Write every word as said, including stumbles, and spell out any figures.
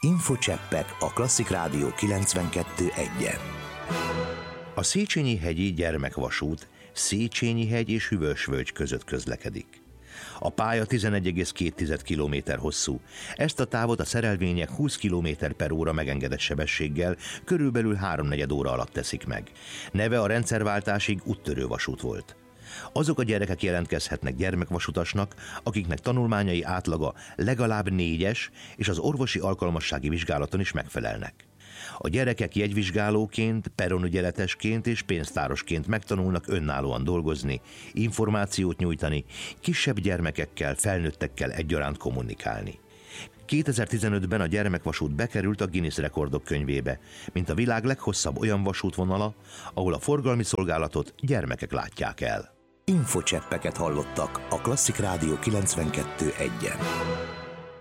Infocseppek a Klasszik Rádió kilencvenkettő egyen. A Széchenyi-hegyi gyermekvasút Széchenyi-hegy és Hűvösvölgy között közlekedik. A pálya tizenegy egész két kilométer hosszú. Ezt a távot a szerelvények húsz kilométer per óra megengedett sebességgel körülbelül háromnegyed óra alatt teszik meg. Neve a rendszerváltásig úttörő vasút volt. Azok a gyerekek jelentkezhetnek gyermekvasutasnak, akiknek tanulmányai átlaga legalább négyes, és az orvosi alkalmassági vizsgálaton is megfelelnek. A gyerekek jegyvizsgálóként, peronügyeletesként és pénztárosként megtanulnak önállóan dolgozni, információt nyújtani, kisebb gyermekekkel, felnőttekkel egyaránt kommunikálni. kétezer-tizenötben a gyermekvasút bekerült a Guinness rekordok könyvébe, mint a világ leghosszabb olyan vasútvonala, ahol a forgalmi szolgálatot gyermekek látják el. Infocseppeket hallottak a Klasszik Rádió kilencvenkettő egyen.